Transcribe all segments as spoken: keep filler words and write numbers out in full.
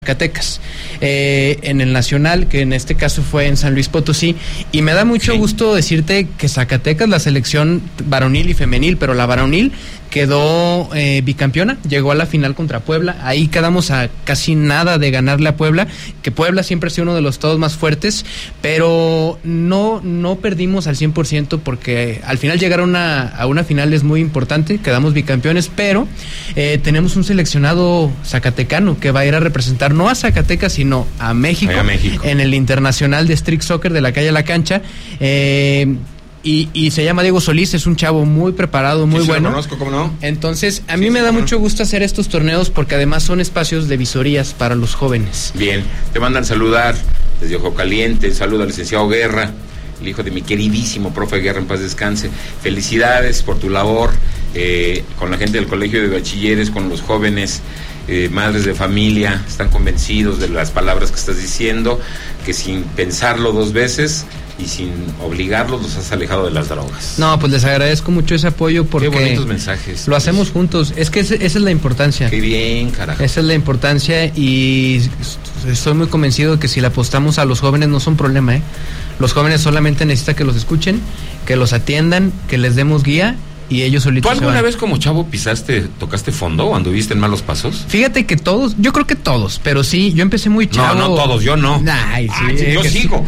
Zacatecas, eh, en el Nacional, que en este caso fue en San Luis Potosí, y me da mucho sí. gusto decirte que Zacatecas, la selección varonil y femenil, pero la varonil quedó eh, bicampeona, llegó a la final contra Puebla, ahí quedamos a casi nada de ganarle a Puebla, que Puebla siempre ha sido uno de los todos más fuertes, pero no, no perdimos al cien por ciento porque al final llegar a una, a una final es muy importante, quedamos bicampeones, pero eh, tenemos un seleccionado zacatecano que va a ir a representar no a Zacatecas, sino a México, a México. en el Internacional de Street Soccer de la calle a la cancha, eh, y, y se llama Diego Solís, es un chavo muy preparado, muy sí, bueno. Lo conozco, ¿cómo no? Entonces, a sí, mí sí, me da no. mucho gusto hacer estos torneos porque además son espacios de visorías para los jóvenes. Bien, te mandan saludar desde Ojo Caliente, saludo al licenciado Guerra, el hijo de mi queridísimo profe Guerra, en paz descanse. Felicidades por tu labor eh, con la gente del colegio de bachilleres, con los jóvenes, eh, madres de familia, están convencidos de las palabras que estás diciendo, que sin pensarlo dos veces y sin obligarlos los has alejado de las drogas. No, pues les agradezco mucho ese apoyo porque qué bonitos mensajes. Lo hacemos pues. juntos, es que esa, esa es la importancia. Qué bien, carajo. Esa es la importancia y estoy muy convencido que si le apostamos a los jóvenes no son problema, ¿eh? Los jóvenes solamente necesitan que los escuchen, que los atiendan, que les demos guía y ellos solitos. ¿Tú alguna vez como chavo pisaste, tocaste fondo o anduviste en malos pasos? Fíjate que todos, yo creo que todos, pero sí, yo empecé muy chavo. No, no todos, yo no. Ay, sí, Ay, sí, yo sigo.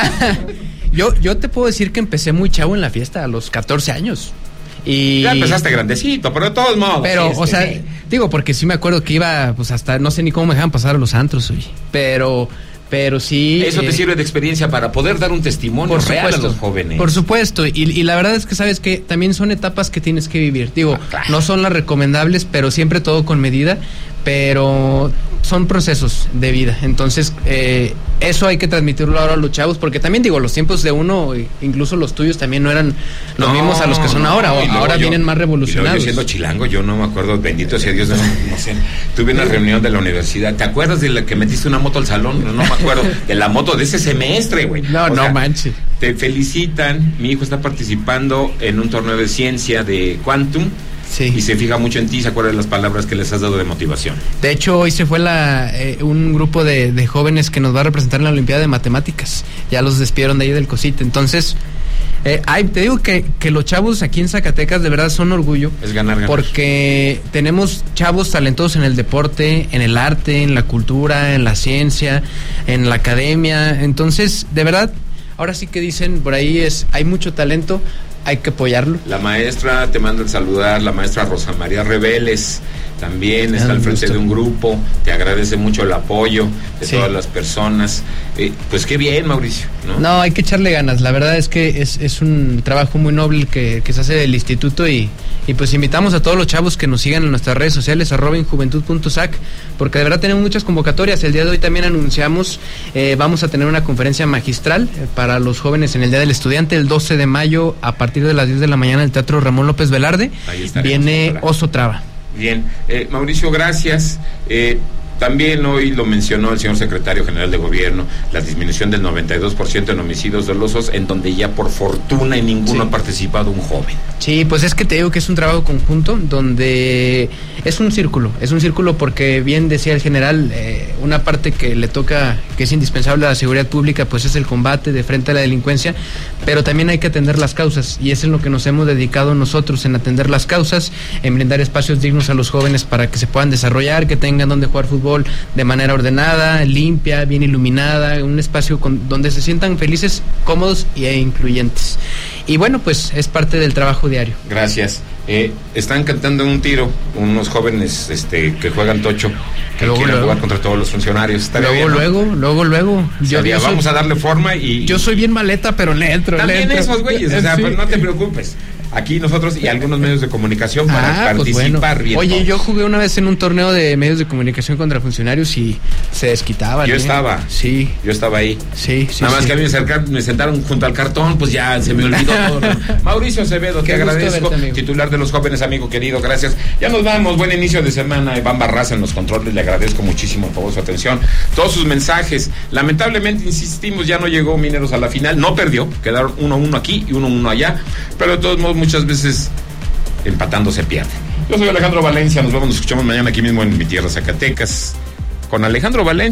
yo, yo te puedo decir que empecé muy chavo en la fiesta, a los catorce años. Y ya empezaste grandecito, pero de todos modos. Pero, este, o sea, sí. digo, porque sí me acuerdo que iba, pues hasta, no sé ni cómo me dejaban pasar a los antros, oye. Pero... Pero sí... Eso eh, te sirve de experiencia para poder dar un testimonio por real supuesto, a los jóvenes. Por supuesto, y, y la verdad es que sabes que también son etapas que tienes que vivir. Digo, ah, claro. no son las recomendables, pero siempre todo con medida, pero son procesos de vida. Entonces, eh, eso hay que transmitirlo ahora a los chavos, porque también digo, los tiempos de uno, incluso los tuyos, también no eran los no, mismos a los que son no, ahora. O, ahora yo, vienen más revolucionados. Yo siendo chilango, yo no me acuerdo, bendito sea Dios, no, no sé. Tuve una reunión de la universidad. ¿Te acuerdas de la que metiste una moto al salón? No, no me acuerdo. De la moto de ese semestre, güey. No, o no sea, manches. Te felicitan. Mi hijo está participando en un torneo de ciencia de Quantum. Sí. Y se fija mucho en ti, se acuerda de las palabras que les has dado de motivación. De hecho, hoy se fue la eh, un grupo de, de jóvenes que nos va a representar en la Olimpiada de Matemáticas. Ya los despidieron de ahí del COSIT. Entonces, eh, ay, te digo que, que los chavos aquí en Zacatecas de verdad son orgullo. Es ganar, ganar. Porque tenemos chavos talentosos en el deporte, en el arte, en la cultura, en la ciencia, en la academia. Entonces, de verdad, ahora sí que dicen, por ahí es, hay mucho talento. Hay que apoyarlo. La maestra te manda el saludar, la maestra Rosa María Reveles también está al frente de un grupo, te agradece mucho el apoyo de sí. todas las personas. Eh, pues qué bien, Mauricio, ¿no? No, hay que echarle ganas, la verdad es que es, es un trabajo muy noble que, que se hace del instituto y, y pues invitamos a todos los chavos que nos sigan en nuestras redes sociales, arroba injuventud punto sac, porque de verdad tenemos muchas convocatorias. El día de hoy también anunciamos, eh, vamos a tener una conferencia magistral eh, para los jóvenes en el Día del Estudiante, el doce de mayo a partir de las diez de la mañana en el Teatro Ramón López Velarde. Viene Oso Traba. Bien, eh, Mauricio, gracias. Eh, También hoy lo mencionó el señor secretario general de gobierno, la disminución del noventa y dos por ciento en homicidios dolosos, en donde ya por fortuna en ninguno sí. ha participado un joven. Sí, pues es que te digo que es un trabajo conjunto, donde es un círculo, es un círculo porque bien decía el general, eh, una parte que le toca, que es indispensable a la seguridad pública, pues es el combate de frente a la delincuencia, pero también hay que atender las causas, y es en lo que nos hemos dedicado nosotros, en atender las causas, en brindar espacios dignos a los jóvenes para que se puedan desarrollar, que tengan donde jugar fútbol de manera ordenada, limpia, bien iluminada, un espacio con, donde se sientan felices, cómodos e incluyentes. Y bueno, pues es parte del trabajo diario. Gracias. Eh, están cantando un tiro unos jóvenes este, que juegan tocho, que luego, quieren luego. jugar contra todos los funcionarios. Luego, bien, ¿no? luego, luego, luego. Yo, yo vamos soy, a darle forma y... Yo soy bien maleta, pero le entro. También le entro. esos güeyes, o sea, sí. pues no te preocupes. Aquí nosotros y algunos medios de comunicación para ah, participar pues bueno. bien. Oye, todos. yo jugué una vez en un torneo de medios de comunicación contra funcionarios y se desquitaban. Yo ¿eh? estaba. Sí. Yo estaba ahí. Sí, sí. Nada más sí. que a mí me, acercaron, me sentaron junto al cartón, pues ya se me olvidó todo. Mauricio Acevedo, te agradezco. Verte, titular de los jóvenes, amigo querido, gracias. Ya nos vamos, buen inicio de semana. Iván Barraza en los controles, le agradezco muchísimo por favor su atención. Todos sus mensajes. Lamentablemente, insistimos, ya no llegó Mineros a la final, no perdió, quedaron uno uno aquí y uno uno allá, pero de todos modos muchas veces empatando se pierde. Yo soy Alejandro Valencia, nos vemos, nos escuchamos mañana aquí mismo en mi tierra, Zacatecas. con Alejandro Valencia.